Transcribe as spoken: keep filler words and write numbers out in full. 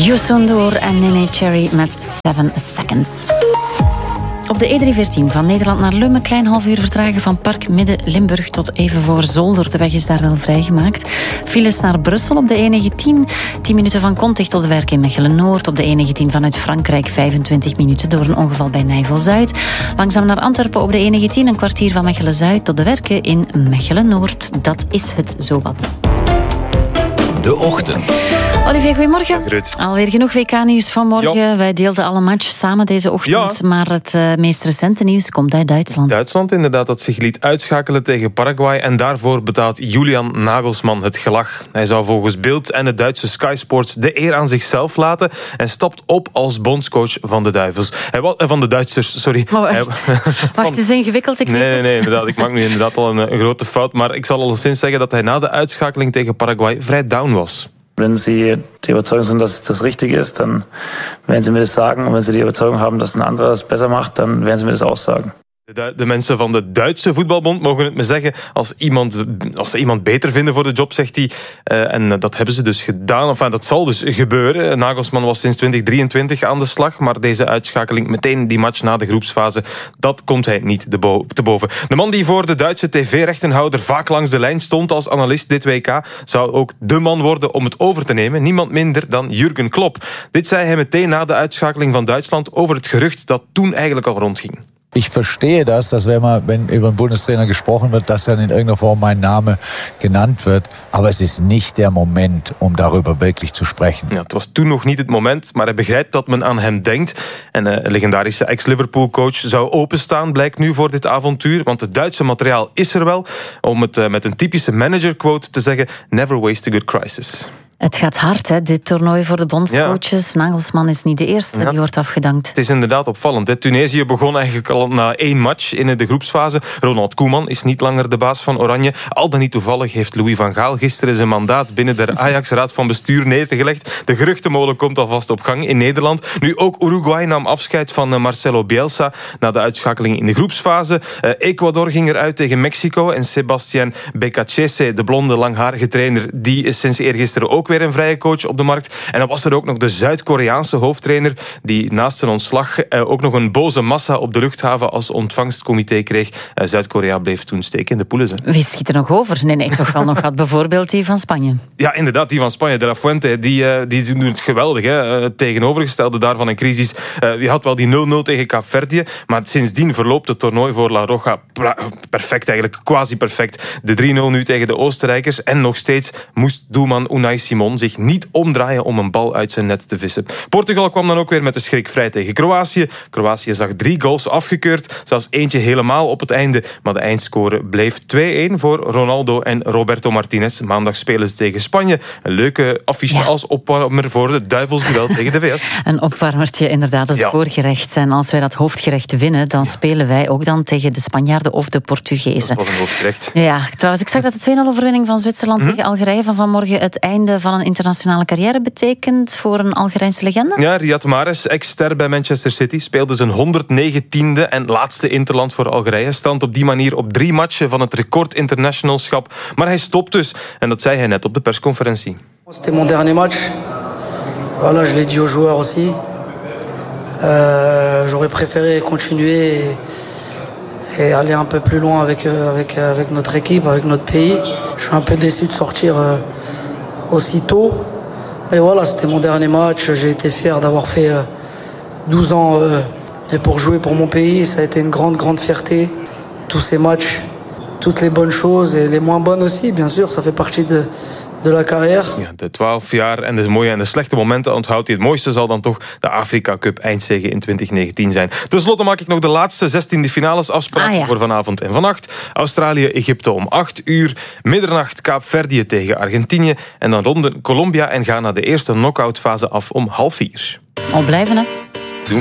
Youssou N'Dour en Nene Cherry met seven seconds. Op de E driehonderdveertien van Nederland naar Lummen, klein half uur vertragen van Park Midden Limburg tot even voor Zolder. De weg is daar wel vrijgemaakt. Files naar Brussel op de E negentien, tien minuten van Kontig tot de werk in Mechelen-Noord. Op de E negentien vanuit Frankrijk vijfentwintig minuten door een ongeval bij Nijvel-Zuid. Langzaam naar Antwerpen op de E negentien, een kwartier van Mechelen-Zuid tot de werken in Mechelen-Noord. Dat is het zowat. De ochtend. Olivier, goedemorgen. Ja, alweer genoeg W K-nieuws vanmorgen. Ja. Wij deelden alle match samen deze ochtend. Ja. Maar het uh, meest recente nieuws komt uit Duitsland. Duitsland inderdaad, dat zich liet uitschakelen tegen Paraguay. En daarvoor betaalt Julian Nagelsmann het gelag. Hij zou volgens Bild en het Duitse Sky Sports de eer aan zichzelf laten. En stapt op als bondscoach van de Duivels. Hij was, van de Duitsers, sorry. Oh, wacht, wacht het is ingewikkeld, ik nee, weet nee, het. Nee, inderdaad. Ik maak nu inderdaad al een, een grote fout. Maar ik zal alleszins zeggen dat hij na de uitschakeling tegen Paraguay vrij down was. Wenn Sie die Überzeugung sind, dass es das Richtige ist, dann werden Sie mir das sagen. Und wenn Sie die Überzeugung haben, dass ein anderer es besser macht, dann werden Sie mir das auch sagen. De, de mensen van de Duitse voetbalbond mogen het me zeggen als, iemand, als ze iemand beter vinden voor de job, zegt hij. Uh, en dat hebben ze dus gedaan. Enfin, dat zal dus gebeuren. Nagelsmann was sinds twintig drieëntwintig aan de slag, maar deze uitschakeling, meteen die match na de groepsfase, dat komt hij niet te boven. De man die voor de Duitse tv-rechtenhouder vaak langs de lijn stond als analist dit W K, zou ook de man worden om het over te nemen. Niemand minder dan Jurgen Klopp. Dit zei hij meteen na de uitschakeling van Duitsland over het gerucht dat toen eigenlijk al rondging. Ich verstehe das, dass wenn, man, wenn über einen Bundestrainer gesprochen wird, dass dann in irgendeiner Form mein Name genannt wird. Aber es ist nicht der Moment, um darüber wirklich zu sprechen. Ja, het was toen nog niet het moment, maar hij begrijpt dat men aan hem denkt. En een legendarische ex-Liverpool-coach zou openstaan, blijkt nu voor dit avontuur. Want het Duitse materiaal is er wel. Om het uh, met een typische manager-quote te zeggen: never waste a good crisis. Het gaat hard, hè, dit toernooi voor de bondscoaches. Ja. Nagelsmann is niet de eerste, ja. Die wordt afgedankt. Het is inderdaad opvallend. Hè. Tunesië begon eigenlijk al na één match in de groepsfase. Ronald Koeman is niet langer de baas van Oranje. Al dan niet toevallig heeft Louis van Gaal gisteren zijn mandaat binnen de Ajax-raad van bestuur neergelegd. De geruchtenmolen komt alvast op gang in Nederland. Nu ook Uruguay nam afscheid van Marcelo Bielsa na de uitschakeling in de groepsfase. Uh, Ecuador ging eruit tegen Mexico en Sebastián Becachese, de blonde langharige trainer, die is sinds eergisteren ook weer een vrije coach op de markt. En dan was er ook nog de Zuid-Koreaanse hoofdtrainer die naast zijn ontslag eh, ook nog een boze massa op de luchthaven als ontvangstcomité kreeg. Eh, Zuid-Korea bleef toen steken in de poules. Hè. Wie schiet er nog over? Nee, nee, toch wel nog wat. Bijvoorbeeld die van Spanje. Ja, inderdaad, die van Spanje. De La Fuente, die, uh, die doen het geweldig. Hè. Het tegenovergestelde daarvan een crisis. Uh, je had wel die nul nul tegen Kaapverdië, maar sindsdien verloopt het toernooi voor La Roja pra- perfect eigenlijk, quasi perfect. De drie nul nu tegen de Oostenrijkers en nog steeds moest doelman Unai Simon zich niet omdraaien om een bal uit zijn net te vissen. Portugal kwam dan ook weer met de schrik vrij tegen Kroatië. Kroatië zag drie goals afgekeurd, zelfs eentje helemaal op het einde, maar de eindscore bleef twee-een voor Ronaldo en Roberto Martinez. Maandag spelen ze tegen Spanje. Een leuke affiche ja. als opwarmer voor de duivelsduel tegen de V S. Een opwarmertje, inderdaad, het ja. voorgerecht. En als wij dat hoofdgerecht winnen, dan ja. spelen wij ook dan tegen de Spanjaarden of de Portugezen. Dat was een hoofdgerecht. Ja, trouwens, ik zag dat de twee nul overwinning van Zwitserland hm? tegen Algerije van vanmorgen het einde van een internationale carrière betekent voor een Algerijnse legende? Ja, Riyad Mahrez, ex-ster bij Manchester City, speelde zijn honderdnegentiende en laatste interland voor Algerije. Stand op die manier op drie matchen van het record internationalschap. Maar hij stopt dus. En dat zei hij net op de persconferentie. C'était mon dernier match. Voilà, je l'ai dit aux joueurs aussi. Euh, j'aurais préféré continuer et, et aller un peu plus loin avec, avec, avec notre équipe, avec notre pays. Je suis un peu déçu de sortir euh, aussitôt. Et voilà, c'était mon dernier match. J'ai été fier d'avoir fait euh, douze ans euh, et pour jouer pour mon pays. Ça a été une grande, grande fierté. Tous ces matchs, toutes les bonnes choses et les moins bonnes aussi, bien sûr. Ça fait partie de, de la carrière. Ja, de twaalf jaar en de mooie en de slechte momenten onthoudt hij. Het mooiste zal dan toch de Afrika Cup eindzege in twintig negentien zijn. Ten slotte maak ik nog de laatste zestiende finales afspraak ah, ja. voor vanavond en vannacht. Australië-Egypte om acht uur. Middernacht Kaapverdië tegen Argentinië. En dan ronden Colombia en Ghana de eerste knock-outfase af om half vier. Al blijven, hè?